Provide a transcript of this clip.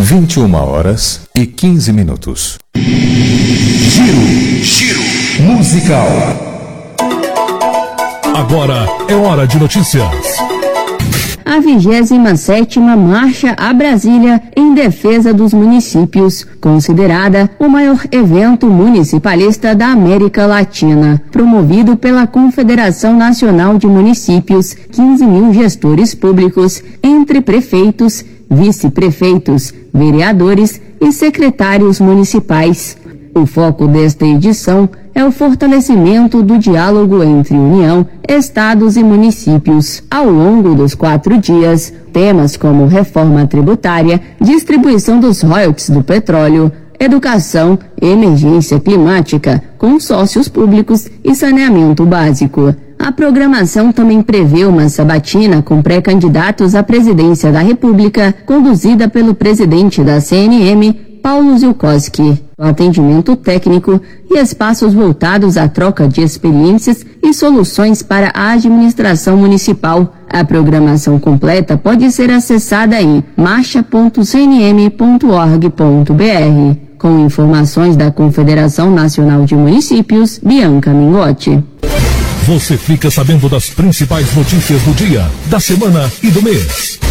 21h15. Giro musical. Agora é hora de notícias. A 27ª Marcha a Brasília em defesa dos municípios, considerada o maior evento municipalista da América Latina, promovido pela Confederação Nacional de Municípios, 15 mil gestores públicos, entre prefeitos, vice-prefeitos, vereadores e secretários municipais. O foco desta edição é o fortalecimento do diálogo entre União, estados e municípios. Ao longo dos 4 dias, temas como reforma tributária, distribuição dos royalties do petróleo, educação, emergência climática, consórcios públicos e saneamento básico. A programação também prevê uma sabatina com pré-candidatos à presidência da República, conduzida pelo presidente da CNM, Paulo Zielkowski, atendimento técnico e espaços voltados à troca de experiências e soluções para a administração municipal. A programação completa pode ser acessada em marcha.cnm.org.br. Com informações da Confederação Nacional de Municípios, Bianca Mingotti. Você fica sabendo das principais notícias do dia, da semana e do mês.